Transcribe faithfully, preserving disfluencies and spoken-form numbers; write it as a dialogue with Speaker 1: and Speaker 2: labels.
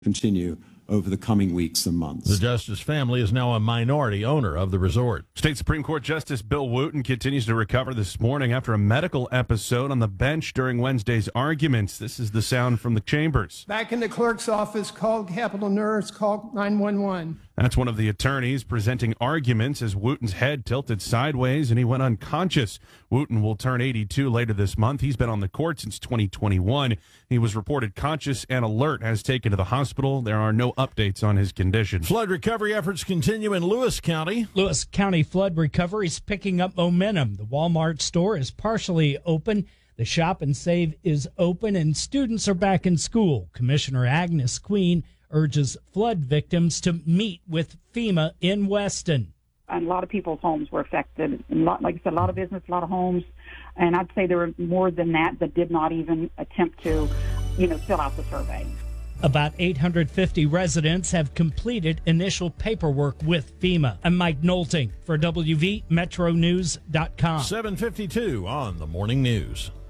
Speaker 1: continue over the coming weeks and months.
Speaker 2: The Justice family is now a minority owner of the resort.
Speaker 3: State Supreme Court Justice Bill Wooten continues to recover this morning after a medical episode on the bench during Wednesday's arguments. This is the sound from the chambers.
Speaker 4: Back in the clerk's office, called Capitol Nurse, called nine one one.
Speaker 3: That's one of the attorneys presenting arguments as Wooten's head tilted sideways and he went unconscious. Wooten will turn eighty-two later this month. He's been on the court since twenty twenty-one. He was reported conscious and alert as taken to the hospital. There are no updates on his condition.
Speaker 2: Flood recovery efforts continue in Lewis County.
Speaker 5: Lewis County flood recovery is picking up momentum. The Walmart store is partially open. The Shop and Save is open, and students are back in school. Commissioner Agnes Queen urges flood victims to meet with FEMA in Weston.
Speaker 6: And a lot of people's homes were affected. A lot, like I said, a lot of business, a lot of homes. And I'd say there were more than that that did not even attempt to, you know, fill out the survey.
Speaker 5: About eight hundred fifty residents have completed initial paperwork with FEMA. I'm Mike Nolting for W V Metro News dot com.
Speaker 2: seven fifty-two on the Morning News.